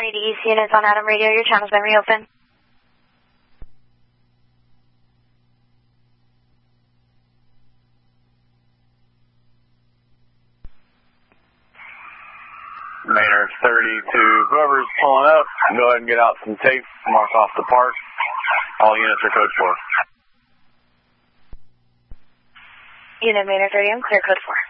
Kearney to East units on Adam Radio. Your channel's been reopened. Maynard 32, whoever's pulling up, go ahead and get out some tape, mark off the park. All units are code 4. Unit Maynard 30, I'm clear code 4.